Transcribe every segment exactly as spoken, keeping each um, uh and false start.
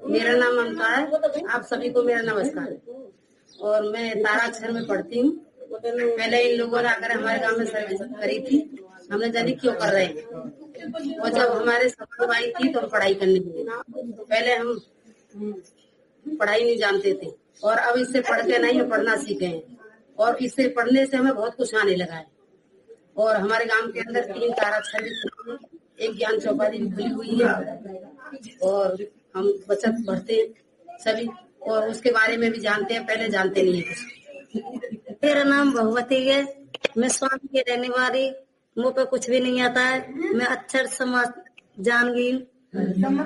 मेरा नाम ममता है। आप सभी को मेरा नमस्कार। और मैं ताराक्षर में पढ़ती हूँ। पहले इन लोगों ने आकर हमारे गांव में सर्विस करी थी। हमने जानी क्यों कर रहे हैं, और जब हमारे सफल आई थी तो हम पढ़ाई करने लगे। पहले हम पढ़ाई नहीं जानते थे, और अब इससे पढ़ के नहीं हम पढ़ना सीखे हैं, और इससे पढ़ने से हमें बहुत कुछ आने लगा है। और हमारे गांव के अंदर तीन ताराक्षर भी, एक ज्ञान चौपाली भी खुली हुई है, और हम बचत पढ़ते हैं सभी, और उसके बारे में भी जानते हैं, पहले जानते नहीं है। मेरा नाम भगवती है। मैं स्वामी की रहने वाली। मुँह पे कुछ भी नहीं आता है। मैं अक्षर समझ जान गई नाम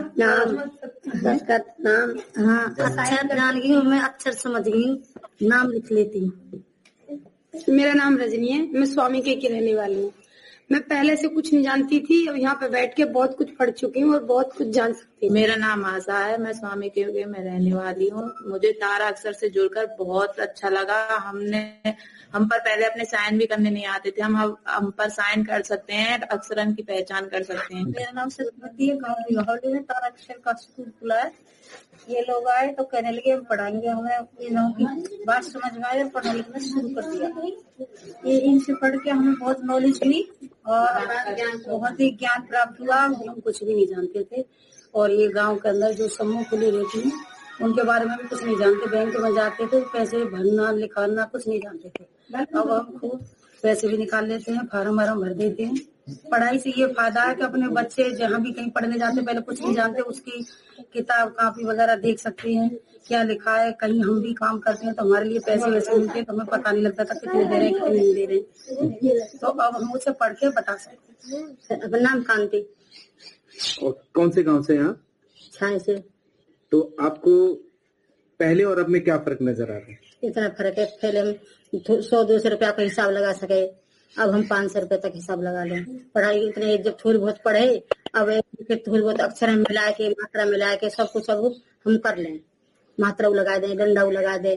दस्खत नाम हाँ अक्षर जान गई हूँ। मैं अक्षर समझ गई हूँ, नाम लिख लेती हूँ। मेरा नाम रजनी है। मैं स्वामी के की रहने वाली हूँ। मैं पहले से कुछ नहीं जानती थी, और यहाँ पे बैठ के बहुत कुछ पढ़ चुकी हूँ और बहुत कुछ जान सकती हूँ। मेरा नाम आशा है। मैं स्वामी के युग में रहने वाली हूँ। मुझे तारा अक्षर से जुड़कर बहुत अच्छा लगा। हमने हम पर पहले अपने साइन भी करने नहीं आते थे, हम हम पर साइन कर सकते हैं, अक्षरन की पहचान कर सकते हैं। मेरा नाम सरस्वती है। गाँव बिघौली में तारा अक्षर का स्कूल खुला है। ये लोग आए तो कहने लगे हम पढ़ाएंगे। हमें इन्हों की बात समझ में आई और पढ़ने लिखना शुरू कर दिया। ये इनसे पढ़ के हमें बहुत नॉलेज हुई और बहुत ही ज्ञान प्राप्त हुआ। हम कुछ भी नहीं जानते थे, और ये गांव के अंदर जो समूह खुली रहती है उनके बारे में भी कुछ नहीं जानते। बैंक में जाते थे, पैसे भरना लिखाना कुछ नहीं जानते थे। अब हम खूब पैसे भी निकाल लेते हैं, फार्म वार्म भर देते हैं। पढ़ाई से ये फायदा है कि अपने बच्चे जहाँ भी कहीं पढ़ने जाते, पहले कुछ नहीं जानते, उसकी किताब कापी वगैरह देख सकते हैं, क्या लिखा है। कहीं हम भी काम करते हैं तो हमारे लिए पैसे वैसे मिलते हैं, तो हमें पता नहीं लगता था कितने दे रहे हैं कितने नहीं दे रहे। तो अब हम उसे पढ़ के बता सकते हैं। अपना नाम कांति। और कौन से गांव से यहाँ? छाए से। तो आपको पहले और अब में क्या फर्क नजर आ रहा है? इतना फर्क है, पहले हम सौ दो सौ रुपया का हिसाब लगा सके, अब हम पाँच सौ रुपए तक हिसाब लगा लें। पढ़ाई इतने जब थोड़ी बहुत पढ़े, अब थोड़ी बहुत अक्षर मिला के मात्रा मिला के सब कुछ अब हम कर लें। मात्रा लगा दे, डंडा लगा दे।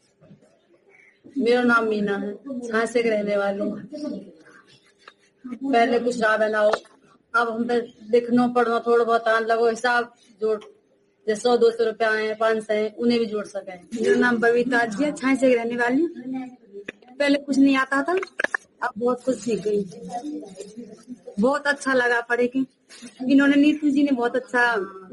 मेरा नाम मीना है। छाए से रहने वाली। पहले कुछ ना बनाओ, अब हम पे लिखना पढ़ना थोड़ा बहुत आने लगो, हिसाब जोड़ जैसे सौ दो सौ रुपया है, पाँच सौ है, उन्हें भी जोड़ सके। मेरा नाम बबीता जी है। छाए से रहने वाली। पहले कुछ नहीं आता था, अब बहुत कुछ सीख गई। बहुत अच्छा लगा पढ़े के। इन्होंने नीतू जी ने बहुत अच्छा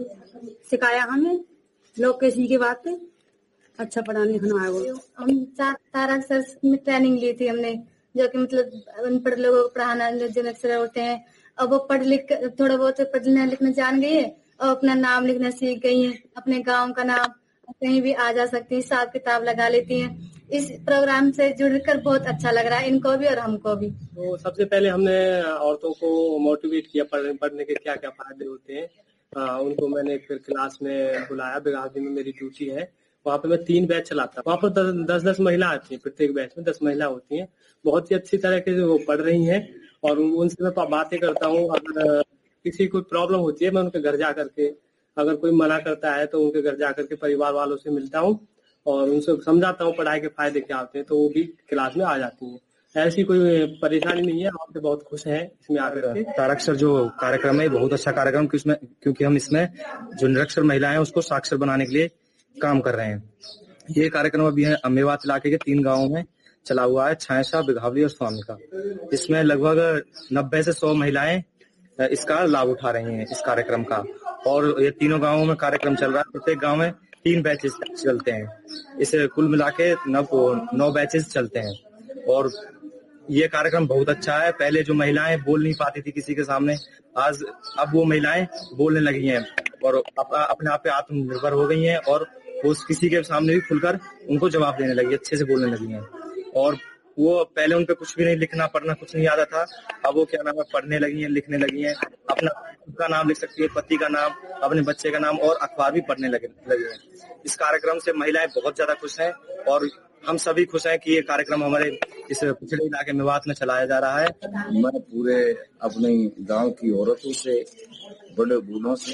सिखाया हमें। लोग कैसी की बात है, अच्छा पढ़ाने लिखना है। वो हम तारा अक्षर में ट्रेनिंग ली थी हमने, जो कि मतलब अनपढ़ लोगों को पढ़ाना, जो अक्षर होते हैं। अब वो पढ़ लिख थोड़ा बहुत पढ़ना लिखना जान गई है, और अपना नाम लिखना सीख गई है। अपने गाँव का नाम कहीं भी आ जा सकती है, हिसाब किताब लगा लेती हैं। इस प्रोग्राम से जुड़कर बहुत अच्छा लग रहा है इनको भी और हमको भी। तो सबसे पहले हमने औरतों को मोटिवेट किया पढ़ने पढ़ने के क्या क्या फायदे होते हैं। आ, उनको मैंने फिर क्लास में बुलाया। बिगावती में मेरी ड्यूटी है, वहाँ पे मैं तीन बैच चलाता। वहाँ पर दस दस दस महिला आती है, प्रत्येक बैच में दस महिला होती हैं। बहुत ही अच्छी तरह के वो पढ़ रही हैं, और उनसे मैं बातें करता हूँ। अगर किसी कोई प्रॉब्लम होती है, मैं उनके घर जा करके, अगर कोई मना करता है तो उनके घर जा करके परिवार वालों से मिलता हूँ और उनसे समझाता हूँ पढ़ाई के फायदे क्या होते हैं, तो वो भी क्लास में आ जाती हैं। ऐसी कोई परेशानी नहीं है, आप बहुत खुश हैं इसमें आकर के। ताराक्षर जो कार्यक्रम है बहुत अच्छा कार्यक्रम, क्योंकि हम इसमें जो निरक्षर महिलाएं हैं उसको साक्षर बनाने के लिए काम कर रहे हैं। ये कार्यक्रम अभी है मेवात इलाके के तीन गाँवों में चला हुआ है, छायसा, बिघावली और स्वामी का। इसमें लगभग नब्बे से सौ महिलाएं इसका लाभ उठा रही हैं इस कार्यक्रम का। और ये तीनों गाँवों में कार्यक्रम चल रहा है। प्रत्येक गाँव में तीन बैचेस चलते हैं। इसे कुल मिला के नौ नौ बैचेस चलते हैं। और ये कार्यक्रम बहुत अच्छा है। पहले जो महिलाएं बोल नहीं पाती थी किसी के सामने, आज अब वो महिलाएं बोलने लगी हैं और अप, अपने आप पे आत्मनिर्भर हो गई हैं, और वो किसी के सामने भी खुलकर उनको जवाब देने लगी, अच्छे से बोलने लगी हैं। और वो पहले उन पे कुछ भी नहीं, लिखना पढ़ना कुछ नहीं आता था, अब वो क्या नाम है पढ़ने लगी हैं, लिखने लगी हैं। अपना खुद का नाम लिख सकती है, पति का नाम, अपने बच्चे का नाम, और अखबार भी पढ़ने लगे लगे हैं। इस कार्यक्रम से महिलाएं बहुत ज्यादा खुश हैं, और हम सभी खुश हैं कि ये कार्यक्रम हमारे इस पिछड़े इलाके मेवात में चलाया जा रहा है। मैं पूरे अपने गांव की औरतों से, बड़े बूढ़ों से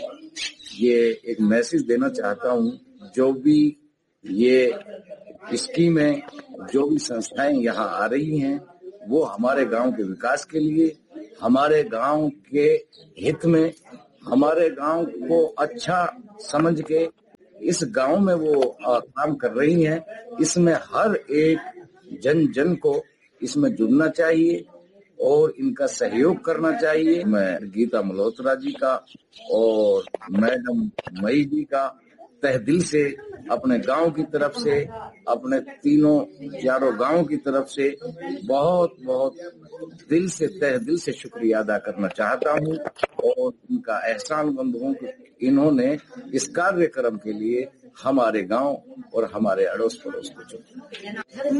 ये एक मैसेज देना चाहता हूँ, जो भी ये स्कीमें, जो भी संस्थाएं यहाँ आ रही हैं, वो हमारे गांव के विकास के लिए, हमारे गांव के हित में, हमारे गांव को अच्छा समझ के इस गांव में वो आ, काम कर रही हैं, इसमें हर एक जन जन को इसमें जुड़ना चाहिए और इनका सहयोग करना चाहिए। मैं गीता मल्होत्रा जी का और मैडम मई जी का तहे दिल से अपने गांव की तरफ से, अपने तीनों चारों गांव की तरफ से बहुत बहुत दिल से तहे दिल से शुक्रिया अदा करना चाहता हूं और उनका एहसानमंद हूं कि इन्होंने इस कार्यक्रम के लिए हमारे गांव और हमारे अड़ोस पड़ोस को चुना।